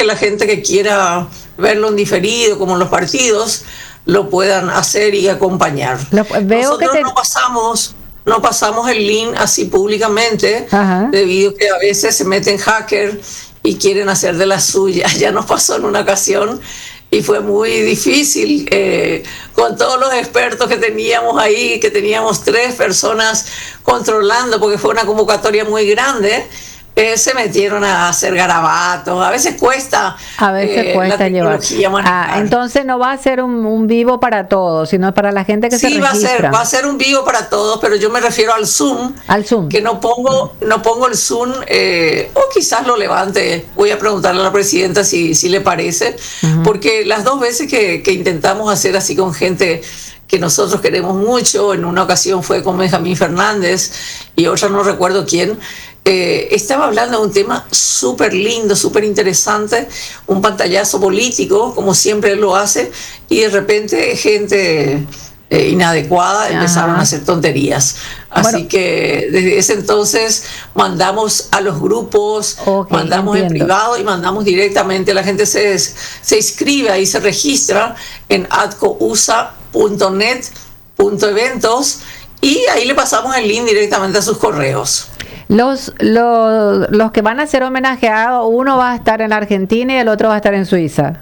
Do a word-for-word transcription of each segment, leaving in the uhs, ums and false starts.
que la gente que quiera verlo en diferido, como en los partidos, lo puedan hacer y acompañar. Lo, veo Nosotros que te... no pasamos, no pasamos el link así públicamente, Ajá. debido a que a veces se meten hackers y quieren hacer de las suyas. Ya nos pasó en una ocasión y fue muy difícil, eh, con todos los expertos que teníamos ahí, que teníamos tres personas controlando, porque fue una convocatoria muy grande. Eh, se metieron a hacer garabatos, a veces cuesta, a veces eh, cuesta la llevar. Ah, entonces no va a ser un, un vivo para todos, sino para la gente que sí, se va a registra. ser, va a ser un vivo para todos, pero yo me refiero al Zoom, al Zoom, que no pongo, no pongo el Zoom, eh, o quizás lo levante. Voy a preguntarle a la presidenta si, si le parece, uh-huh. porque las dos veces que, que intentamos hacer así con gente que nosotros queremos mucho, en una ocasión fue con Benjamín Fernández y otra no recuerdo quién. Eh, estaba hablando de un tema súper lindo, súper interesante, un pantallazo político, como siempre él lo hace, y de repente gente eh, inadecuada empezaron Ajá. a hacer tonterías. Así bueno. que desde ese entonces mandamos a los grupos, okay, mandamos entiendo. en privado y mandamos directamente. La gente se, se inscribe ahí, se registra en adco u s a punto net punto eventos y ahí le pasamos el link directamente a sus correos. Los, los, los que van a ser homenajeados, uno va a estar en Argentina y el otro va a estar en Suiza.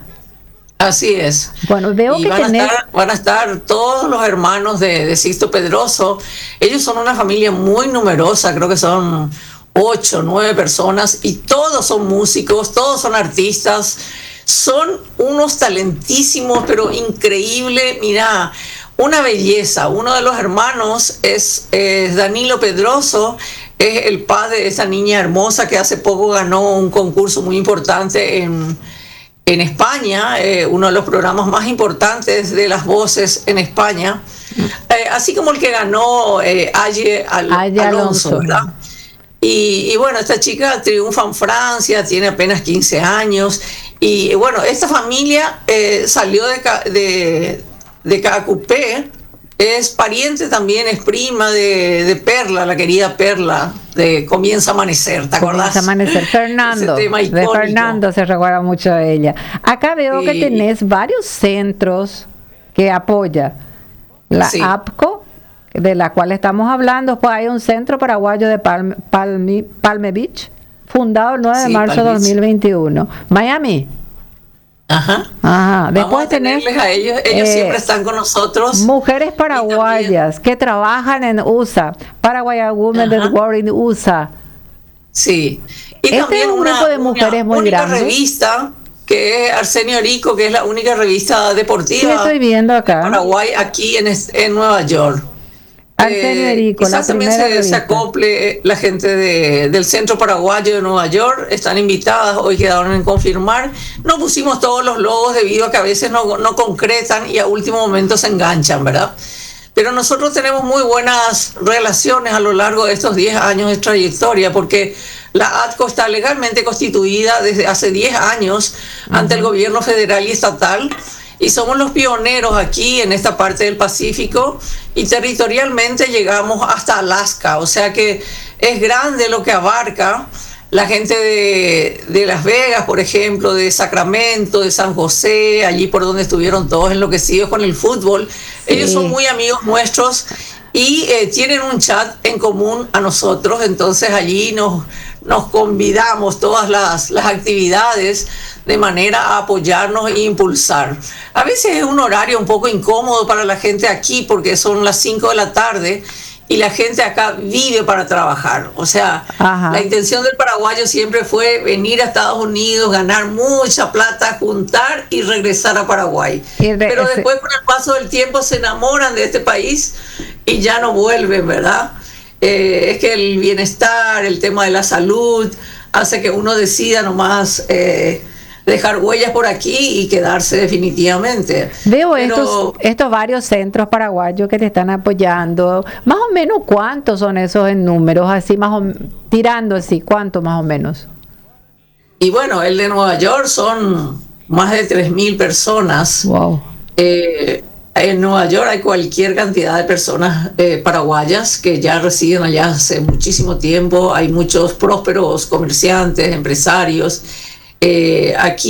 Así es. Bueno, veo y que van, tenés... a estar, van a estar todos los hermanos de, de Sixto Pedroso. Ellos son una familia muy numerosa, creo que son ocho, nueve personas, y todos son músicos, todos son artistas, son unos talentísimos, pero increíble. Mira, una belleza. Uno de los hermanos es, es Danilo Pedroso, es el padre de esa niña hermosa que hace poco ganó un concurso muy importante en, en España, eh, uno de los programas más importantes de las voces en España, eh, así como el que ganó eh, Aye, Al, Aye Alonso, Alonso, ¿verdad? Y, y bueno, esta chica triunfa en Francia, tiene apenas quince años, y bueno, esta familia eh, salió de, de, de Cacupé. Es pariente también, es prima de, de Perla, la querida Perla, de Comienza a Amanecer, ¿te acordás? Comienza a Amanecer, Fernando, de Fernando se recuerda mucho a ella. Acá veo sí. que tenés varios centros que apoya la sí. APCO, de la cual estamos hablando. Pues hay un centro paraguayo de Palme, Palme, Palme Beach, fundado el nueve de marzo de dos mil veintiuno. Miami. Ajá. Ajá. Después Vamos a tenerles a ellos, ellos eh, siempre están con nosotros. Mujeres paraguayas que trabajan en U S A, Paraguaya Women That Work in U S A. Sí. Y este también es un una, grupo de mujeres una muy única grande. revista que es Arsenio Rico, que es la única revista deportiva sí, estoy viendo acá. de Paraguay, aquí en, en Nueva York. Arsenio Erico, eh, quizás también se, se acople la gente de, del Centro Paraguayo de Nueva York, están invitadas, hoy quedaron en confirmar. No pusimos todos los logos debido a que a veces no, no concretan y a último momento se enganchan, ¿verdad? Pero nosotros tenemos muy buenas relaciones a lo largo de estos diez años de trayectoria, porque la ATCO está legalmente constituida desde hace diez años uh-huh. ante el gobierno federal y estatal. Y somos los pioneros aquí en esta parte del Pacífico y territorialmente llegamos hasta Alaska, o sea que es grande lo que abarca. La gente de, de Las Vegas, por ejemplo, de Sacramento, de San José, allí por donde estuvieron todos enloquecidos con el fútbol, sí. ellos son muy amigos nuestros y eh, tienen un chat en común a nosotros, entonces allí nos, nos convidamos todas las, las actividades de manera a apoyarnos e impulsar. A veces es un horario un poco incómodo para la gente aquí porque son las cinco de la tarde y la gente acá vive para trabajar. O sea, Ajá. la intención del paraguayo siempre fue venir a Estados Unidos, ganar mucha plata, juntar y regresar a Paraguay. De, Pero después, con el paso del tiempo, se enamoran de este país y ya no vuelven, ¿verdad? Eh, es que el bienestar, el tema de la salud, hace que uno decida nomás eh, dejar huellas por aquí y quedarse definitivamente. Veo Pero, estos, estos varios centros paraguayos que te están apoyando. Más o menos, ¿cuántos son esos en números? Así, más o, tirando así, ¿cuántos más o menos? Y bueno, el de Nueva York son más de tres mil personas. Wow. Eh, en Nueva York hay cualquier cantidad de personas eh, paraguayas que ya residen allá hace muchísimo tiempo. Hay muchos prósperos comerciantes, empresarios. Eh, aquí